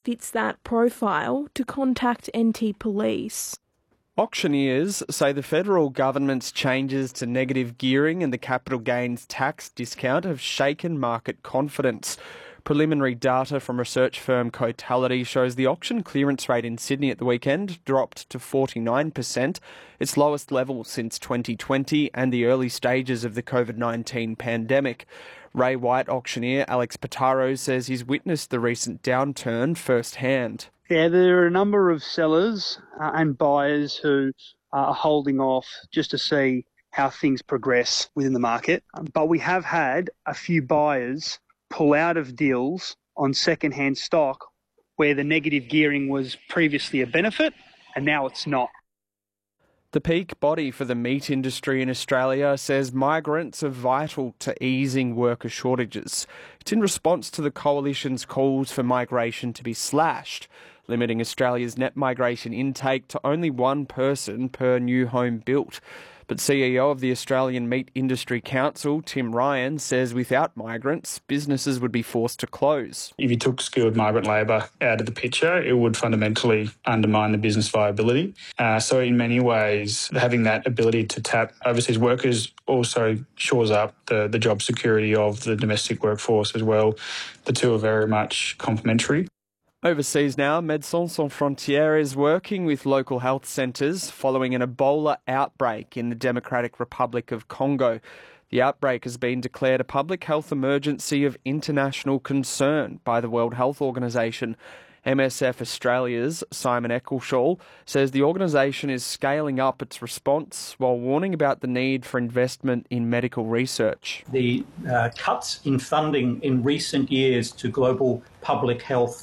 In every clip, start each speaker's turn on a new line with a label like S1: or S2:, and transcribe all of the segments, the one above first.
S1: fits that profile to contact NT Police.
S2: Auctioneers say the federal government's changes to negative gearing and the capital gains tax discount have shaken market confidence. Preliminary data from research firm Cotality shows the auction clearance rate in Sydney at the weekend dropped to 49%, its lowest level since 2020 and the early stages of the COVID-19 pandemic. Ray White auctioneer Alex Pitaro says he's witnessed the recent downturn firsthand.
S3: Yeah, there are a number of sellers and buyers who are holding off just to see how things progress within the market. But we have had a few buyers pull out of deals on second-hand stock where the negative gearing was previously a benefit and now it's not.
S2: The peak body for the meat industry in Australia says migrants are vital to easing worker shortages. It's in response to the coalition's calls for migration to be slashed, limiting Australia's net migration intake to only one person per new home built. But CEO of the Australian Meat Industry Council, Tim Ryan, says without migrants, businesses would be forced to close.
S4: If you took skilled migrant labour out of the picture, it would fundamentally undermine the business viability. So in many ways, having that ability to tap overseas workers also shores up the job security of the domestic workforce as well. The two are very much complementary.
S2: Overseas now, Médecins Sans Frontières is working with local health centres following an Ebola outbreak in the Democratic Republic of Congo. The outbreak has been declared a public health emergency of international concern by the World Health Organization. MSF Australia's Simon Eccleshall says the organisation is scaling up its response while warning about the need for investment in medical research.
S5: The cuts in funding in recent years to global public health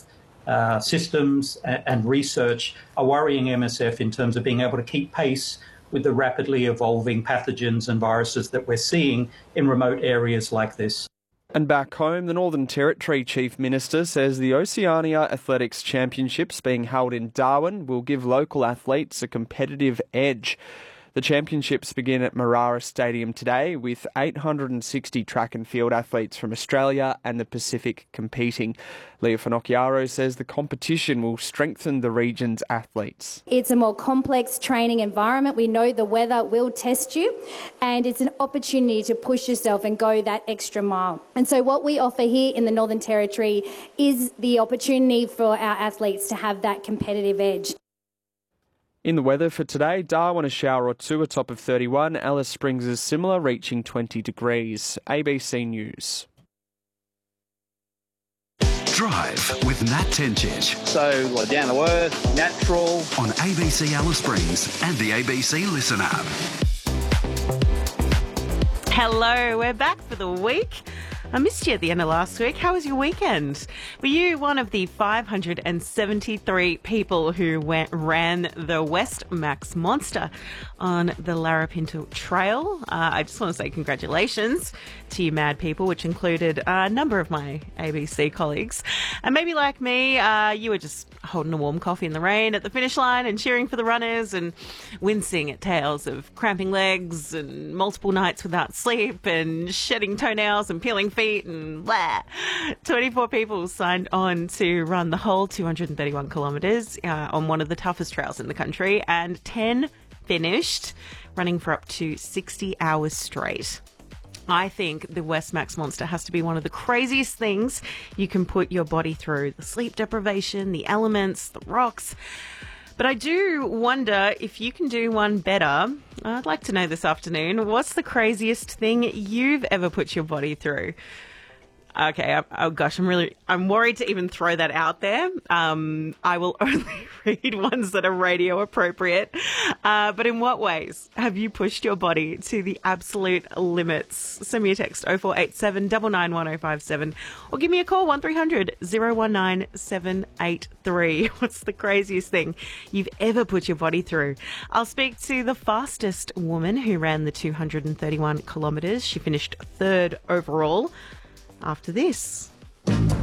S5: systems and research are worrying MSF in terms of being able to keep pace with the rapidly evolving pathogens and viruses that we're seeing in remote areas like this.
S2: And back home, the Northern Territory Chief Minister says the Oceania Athletics Championships being held in Darwin will give local athletes a competitive edge. The championships begin at Marara Stadium today with 860 track and field athletes from Australia and the Pacific competing. Leah Finocchiaro says the competition will strengthen the region's athletes.
S6: It's a more complex training environment. We know the weather will test you, and it's an opportunity to push yourself and go that extra mile. And so what we offer here in the Northern Territory is the opportunity for our athletes to have that competitive edge.
S2: In the weather for today, Darwin a shower or two, a top of 31. Alice Springs is similar, reaching 20 degrees. ABC News.
S7: Drive with Nat Tencic.
S3: So, down to earth, natural.
S7: On ABC Alice Springs and the ABC Listen app.
S8: Hello, we're back for the week. I missed you at the end of last week. How was your weekend? Were you one of the 573 people who ran the West Max Monster on the Larapinta Trail? I just want to say congratulations to you mad people, which included a number of my ABC colleagues. And maybe like me, you were just holding a warm coffee in the rain at the finish line and cheering for the runners and wincing at tales of cramping legs and multiple nights without sleep and shedding toenails and peeling feet and blah. 24 people signed on to run the whole 231 kilometres on one of the toughest trails in the country, and 10 finished, running for up to 60 hours straight. I think the West Max Monster has to be one of the craziest things you can put your body through. The sleep deprivation, the elements, the rocks. But I do wonder if you can do one better. I'd like to know this afternoon, what's the craziest thing you've ever put your body through? Okay, oh gosh, I'm worried to even throw that out there. I will only read ones that are radio appropriate. But in what ways have you pushed your body to the absolute limits? Send me a text 0487 991 or give me a call 1300 019 783. What's the craziest thing you've ever put your body through? I'll speak to the fastest woman who ran the 231 kilometres. She finished third overall. After this.